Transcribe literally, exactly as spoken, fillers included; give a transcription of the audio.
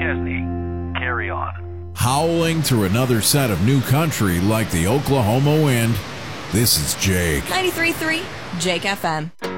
Chesney, carry on. Howling through another set of new country like the Oklahoma wind, this is Jake. ninety-three point three Jake F M.